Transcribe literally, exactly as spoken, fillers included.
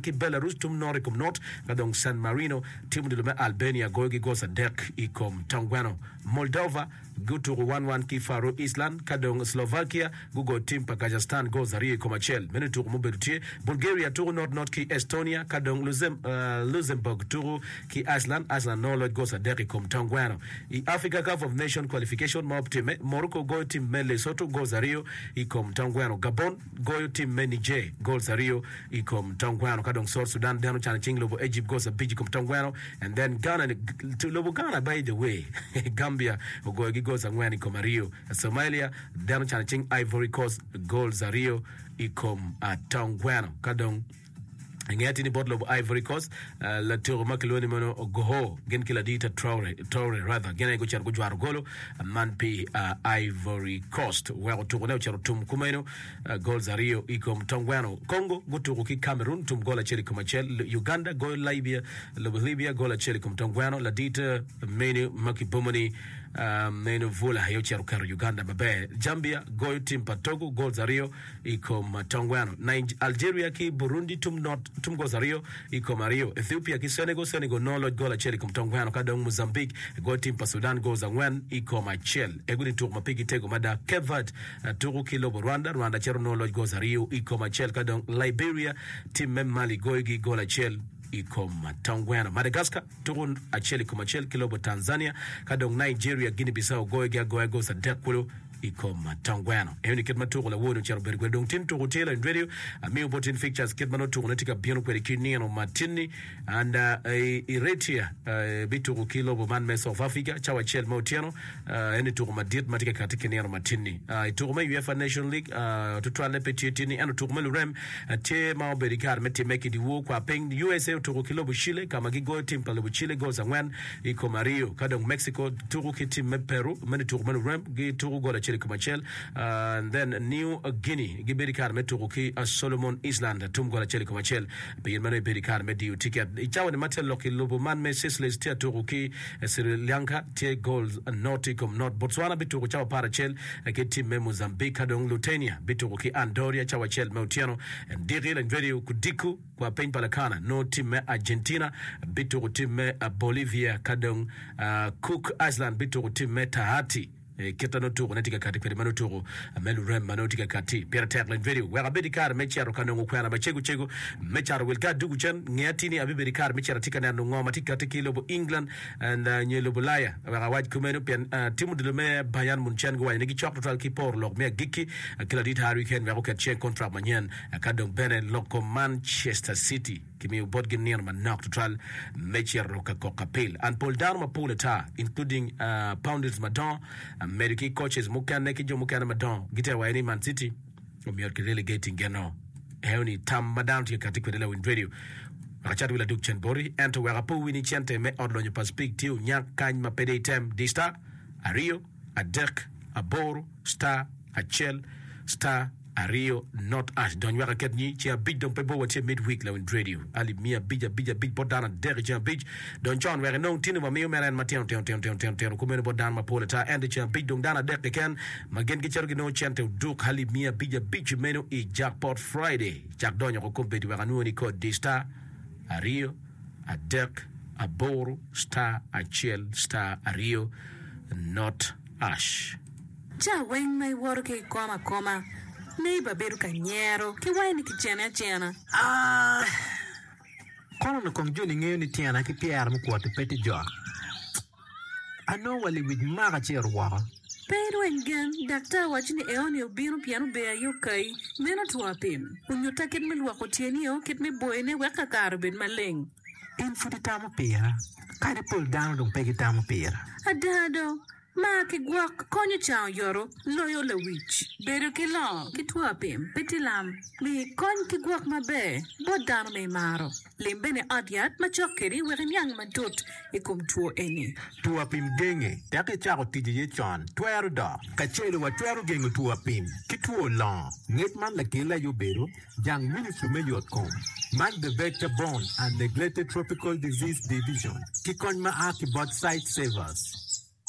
ki Belarus tum nore kum not kadong San Marino timu dilume Albania gogi gosa dek ikom Tangwano Moldova guturu one one ki Faroe Island kadong Slovakia gugo tim pa Kazakhstan go zari ikom Achel menu turu muberutie Bulgaria turu not not ki Estonia kadong Luzem, uh, Luxembourg turu ki Iceland Iceland no lot gosa dek ikom Tangwano i Africa Cup of Nation qualification mob time Morocco go tim me Lesotho go zari ikom Tangwano Gabon go tim me Niger go zari ikom Tangwano kadong South Sudan dano chana ching lobo Egypt goes a big ikom Tangwano and then Ghana to lobo Ghana by the way Gambia go goes and when ikom Rio Somalia dano chana ching Ivory Coast goals Rio ikom Tangwano kadong ngati ni bottle of Ivory Coast uh, la tiro makeloni mono goho gen kila dita Traore Traore rather gen go char go jwar golo man pi uh, Ivory Coast wa to ne charo tum kumeno uh, goals Rio ikom Tangwano Congo go to ki Cameroon tum gola cheri komachel Uganda go Libya Libya gola cheri kom Tangwano la dita menu makibomoni uh, menu vola yo charo kar Uganda babe Zambia go tim Togo goals Rio ikom Tangwano Algeria ki Burundi tum not tum goes Rio ikom Rio Ethiopia ki Senegal Senegal no lot gola cheri kom Tangwano kadong Mozambique go tim pa Sudan goes angwen ikom Achel eguni tur mapigi tego mada Cape Verde uh, turu kilo Rwanda Rwanda chero no lot goes Rio ikom Achel kadong Liberia tim mem Mali goigi gola chel ikom Tangwano Madagascar turun Achel ikom Achel kilo Tanzania kadong Nigeria Guinea Bissau goigi goigi goes Adekulo ikom Tangwano eni kitma turu la wono chero bergwe dong tin turu tela in radio mi upotin pictures kitma no turu netika biano kweli kini no matini and uh, iretia uh, bituru kilo bo man me South Africa chawa chel motiano uh, eni turu madit matika katika ni no matini uh, turu me UEFA Nation League uh, tutwa le petitini eno turu me lurem uh, te ma berikar meti meki di wo kwa peng U S A turu kilo bo Chile kama gigo team pale bo Chile goes angwen ikom Rio kadong Mexico turu kitim me Peru meni turu me lurem gi turu gola chile Kumachel uh, and then New Guinea Giberikar meturuki uh, Solomon Island tumgola chele Kumachel be mano Berikar mediu ticket ichawa ni matel loki lobo man me Seychelles tia turuki uh, Sri Lanka tia goals uh, Nauticum not Botswana bituru chawa para chel uh, ke team me Mozambique kadong Lutania bituruki Andoria chawa chel meutiano and diril and video kudiku kwa pain palakana no team me Argentina bituru team me uh, Bolivia kadong uh, Cook Island bituru team me Tahiti e kita no turu netika kati kweli mano turu melu rem mano tika kati pera tagline video wera bedikar mecharo kanongo kwana machegu chegu mecharo wilka dugu chen ngiatini abibedi kar mechara tika na ngoma tika tika lobo England and uh, nye lobo laya wera waj kumeno pian uh, timu dilume Bayern Munchen gwa nigi chok total ki por lok mea giki uh, kila dit Harry Kane wera ukat chen contract manyen uh, kadong benen loko Manchester City kimi ubodgin niyan manak total mecharo kakokapil and Paul Darma Pauleta including uh, Pounders Madon American coaches mukane kijo mukane madon gita wa any Man City umiyorki relegating geno heoni tam madam tika katika dela win radio wakachatu wila duk chen bori ento wakapu wini chente me odlonyo paspik tiu nyak kany mapede item di star Ario Adek Aboro star Achel star Ario not ash don waka ket ni chia big don pebo wa chia midweek la win radio ali mia bija bija big bodana dere chia big don John were no tinu ma mio mera matino teno teno teno teno teno kumeno bodana ma poleta and chia big don dana dere ken magen ki chergi no chente duk hali mia bija big meno i jackpot Friday jack donyo ko kompeti waka nuoni ko di star Ario Adek Aboro star Achel star Ario not ash ja wen mai worke koma koma Neighbor beru kanyero ki wani ki jena jena ah kono no kong juni ngeo ni tiana ki pier mo kwate peti jo ano wali with maga cherwa pero engen doctor wachini eoni obino piano be ayo kai mena tuapim unyota ket me lwako tieni o ket me boene weka karo ben maleng in fudi tamo pira kare pull down dong pegi tamo pira adado ma ki guak konyo chao yoro loyo la wich beru ki lo ki tuapim petilam mi kon ki guak mabe bodano me maro limbene adiat ma chokeri werin yang madut ikum tuo eni tuapim genge take chako tiji ye chan tuero da kachelo wa tuero genge tuapim ki tuo la nget man la kila yo beru jang ministry me yot kom man the vector borne and neglected tropical disease division ki kon ma aki bot site savers